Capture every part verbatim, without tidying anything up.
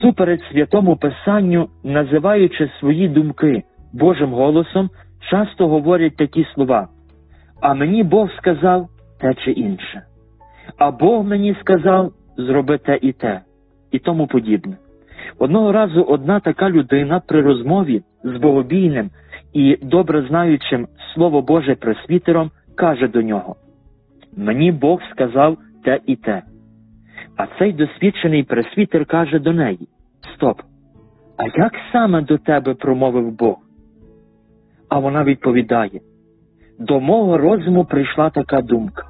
супереч Святому Писанню, називаючи свої думки Божим голосом, часто говорять такі слова: «А мені Бог сказав те чи інше», «А Бог мені сказав зроби те і те», і тому подібне. Одного разу одна така людина при розмові з богобійним і добре знаючим Слово Боже пресвітером каже до нього: «Мені Бог сказав те і те». А цей досвідчений пресвітер каже до неї: «Стоп! А як саме до тебе промовив Бог?» А вона відповідає: «До мого розуму прийшла така думка».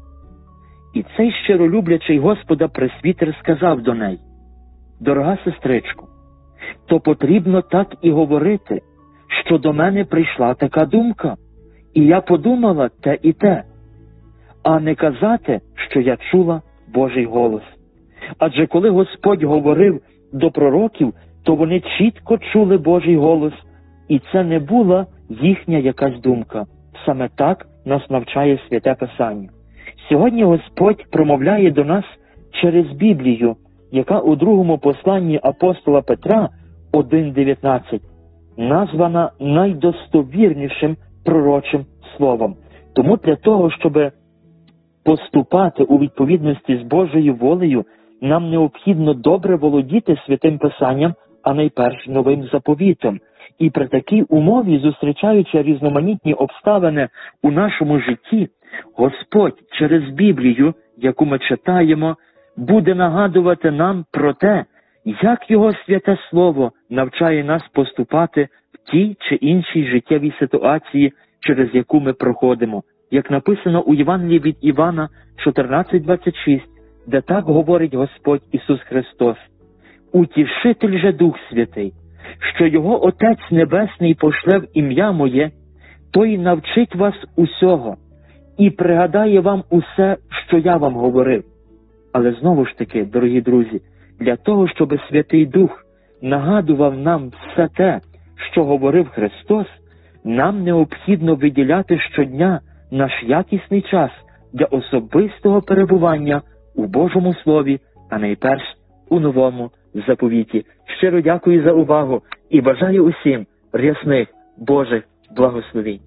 І цей щиролюблячий Господа пресвітер сказав до неї: «Дорога сестричко, то потрібно так і говорити, що до мене прийшла така думка, і я подумала те і те, а не казати, що я чула Божий голос. Адже коли Господь говорив до пророків, то вони чітко чули Божий голос, і це не була їхня якась думка. Саме так нас навчає Святе Писання. Сьогодні Господь промовляє до нас через Біблію, яка у другому посланні апостола Петра один дев'ятнадцять названа найдостовірнішим пророчим словом. Тому для того, щоб поступати у відповідності з Божою волею, нам необхідно добре володіти Святим Писанням, а найперш Новим Заповітом. І при такій умові, зустрічаючи різноманітні обставини у нашому житті, Господь через Біблію, яку ми читаємо, буде нагадувати нам про те, як Його святе Слово навчає нас поступати в тій чи іншій життєвій ситуації, через яку ми проходимо. Як написано у Євангелії від Івана чотирнадцять двадцять шість, де так говорить Господь Ісус Христос: «Утішитель же Дух Святий, що Його Отець Небесний пошле в ім'я Моє, той навчить вас усього і пригадає вам усе, що я вам говорив». Але знову ж таки, дорогі друзі, для того, щоб Святий Дух нагадував нам все те, що говорив Христос, нам необхідно виділяти щодня наш якісний час для особистого перебування у Божому Слові, а найперш у Новому Заповіті. Щиро дякую за увагу і бажаю усім рясних Божих благословінь.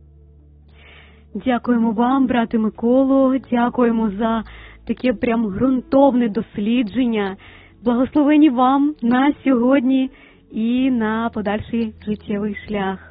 Дякуємо вам, брате Миколо, дякуємо за таке прям ґрунтовне дослідження. Благословені вам на сьогодні і на подальший життєвий шлях.